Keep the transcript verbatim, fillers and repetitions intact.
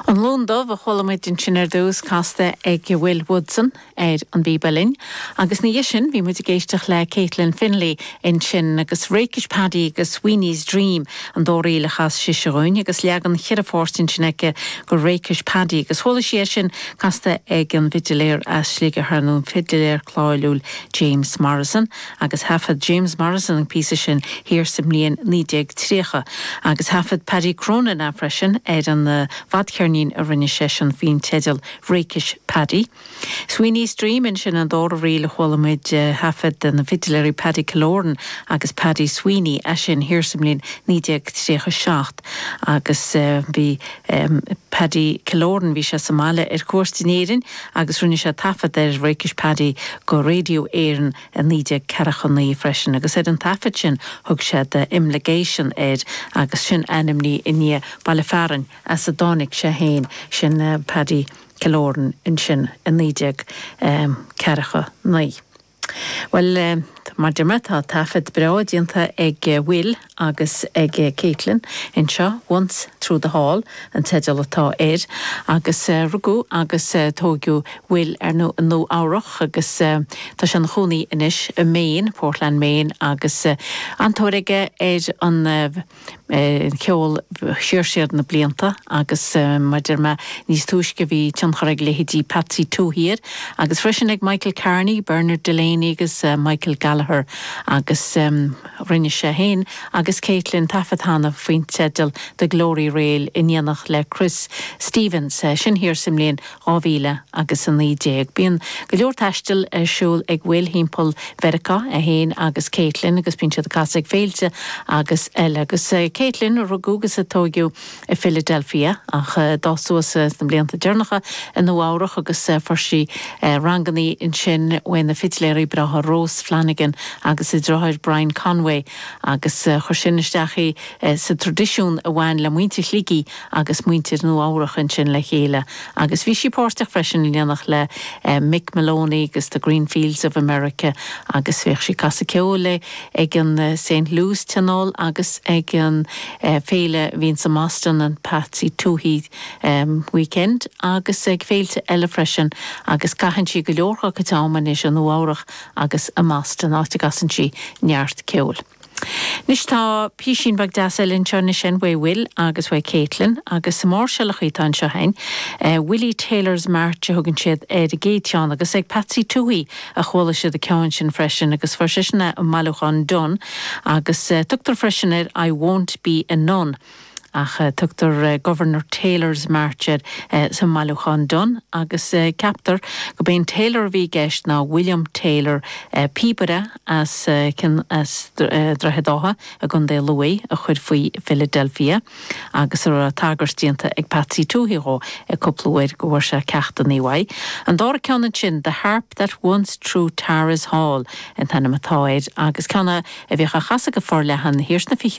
An London bh cholamid in sin ar dús casta ag Will Woodson ar an Bíbalin, agus ní sin bhí muid géisteach le Caitlin Finlay in sin agus Rakish Paddy agus Sweeney's Dream an dóirí le chas siseúin agus leagan chirefortin sin ag go Rakish Paddy agus thola sé sin casta ag an vigiléir as slíige harnún figiléir chláilúil James Morrison agus hafad James Morrison an písa sin hir simlíon nídeag trícha agus hafad Paddy Cronin a freisin ar an vadcearnín a rinne session fin tedal Rakish Paddy. Sweeney's Dream in sin an dóirí le cholamid uh, hafad an vigiléir Paddy Killorn agus Paddy Sweeney a sin hir simlíon nídeag trícha seacht agus uh, bhí um, Paddy Killorn bhí sé Somála ar cuairstinéirin agus rinne sé tafad ar Rakish Paddy go radio éireann a nídeag carachannaí freisin agus ar an tafad sin thug sé de imligation aid agus sin animní iní bailafáran as a dánig sé héin sin uh, Paddy Killorn in sin a nídeag um, carachannaí. Well, um, mar dermata tafad breáidínta ag uh, Will agus ag uh, Caitlin in seo once through the hall an tedal atá air agus uh, rugú agus uh, tógiú Will ar nó nó áireach agus uh, tá sé an chúnaí inis a Main, Portland Main agus uh, antóirige air an uh, uh, ceol siirsiad na blianta agus uh, mar derma níos túisce bhí tioncharig le hití Patsy Túhír agus freisin ag Michael Carney, Bernard Delaney agus uh, Michael Gallagher agus um, rinne sé héin agus Caitlin tafad hana faoin tedal de Glory Rail inionach le Chris Stevens uh, sin hir simlíon ábhíle agus an nídeag. Bíon go leor taistil uh, siúil ag Will hímpol Verica a héin agus Caitlin agus bíon siad a cas ag féilte agus eile agus uh, Caitlin rugúgus atógiú i Philadelphia ach uh, dásúas uh, na blianta dearnacha in nó áireach agus uh, forsí uh, ranganí in sin when the figiléirí bratha Rose Flanagan agus i droid Brian Conway agus uh, chusinnisteachí uh, sa tradiisiún a bhain le muinte chlígi agus muintir nó áireach in sin le chéile agus bhí sí páirteach freisin líanach le uh, Mick Maloney agus the Greenfields of America agus bhíoh sí casa ceola ag an uh, Saint Louis Tunnel agus ag an uh, féile hín sa Maston an Patsy Túhí um, weekend agus ag féilte eile freisin agus caihann sí go leorcha go táman is an nó áireach agus a Maston áte gasan sí neart ceol. Nis tá písín bag dasel in seo sin bhé Will agus bhé Caitlin agus sa mór sealachí tá seo hain uh, Willie Taylor's March a thugann siad ar a géiteán agus ag Patsy Túhí a chóla siad a ceann sin freisin agus farsisna a malúchan don agus uh, tugtar freisin ar I Won't Be a Nun ach uh, tugtar uh, Governor Taylor's March uh, sa malúchan don agus uh, captar go bén Taylor bhí gceist ná William Taylor uh, píbara as uh, cin as uh, drahedáha a gun dé Louis a chud faoi Philadelphia agus ar a tagarstianta ag Patsy Túhíró a cúplaúir go bhfuair sé ceachta níhaid an dár ceanna sin The Harp That Once Through Tara's Hall an tanna matáid agus ceanna a bhíocha chasa go fór lehan hirs na fiche